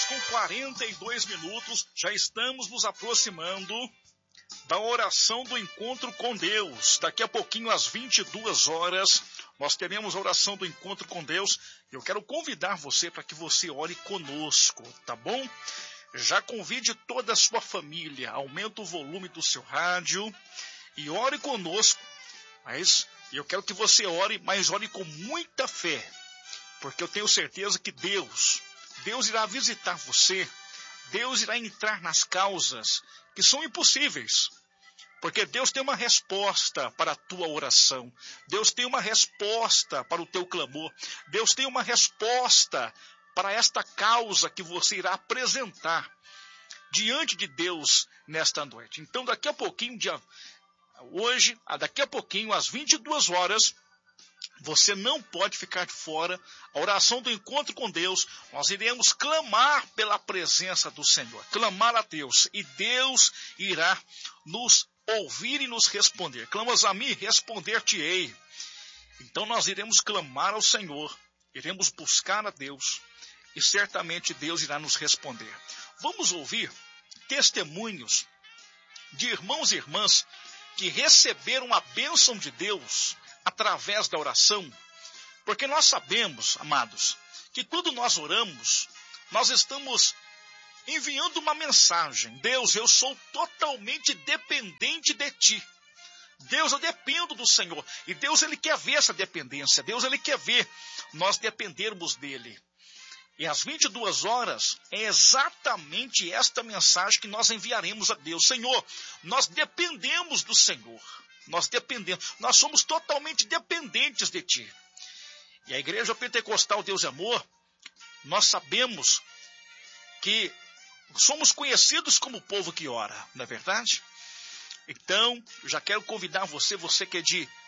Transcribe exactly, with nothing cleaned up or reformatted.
horas com quarenta e dois minutos, já estamos nos aproximando da oração do encontro com Deus. Daqui a pouquinho, às vinte e duas horas, nós teremos a oração do encontro com Deus. Eu quero convidar você para que você ore conosco, tá bom? Já convide toda a sua família, aumenta o volume do seu rádio e ore conosco. Mas eu quero que você ore, mas ore com muita fé, porque eu tenho certeza que Deus, Deus irá visitar você, Deus irá entrar nas causas que são impossíveis, porque Deus tem uma resposta para a tua oração, Deus tem uma resposta para o teu clamor, Deus tem uma resposta para esta causa que você irá apresentar diante de Deus nesta noite. Então, daqui a pouquinho, dia, hoje, daqui a pouquinho, às vinte e duas horas, você não pode ficar de fora. A oração do encontro com Deus, nós iremos clamar pela presença do Senhor, clamar a Deus, e Deus irá nos ouvir e nos responder. Clamas a mim, responder-te-ei. Então nós iremos clamar ao Senhor, iremos buscar a Deus, e certamente Deus irá nos responder. Vamos ouvir testemunhos de irmãos e irmãs que receberam a bênção de Deus através da oração, porque nós sabemos, amados, que quando nós oramos, nós estamos enviando uma mensagem: Deus, eu sou totalmente dependente de Ti. Deus, eu dependo do Senhor. E Deus, Ele quer ver essa dependência. Deus, Ele quer ver nós dependermos dEle. E às vinte e duas horas, é exatamente esta mensagem que nós enviaremos a Deus. Senhor, nós dependemos do Senhor. Nós dependemos. Nós somos totalmente dependentes de Ti. E a Igreja Pentecostal Deus e Amor, nós sabemos que somos conhecidos como o povo que ora, não é verdade? Então, já quero convidar você, você que é de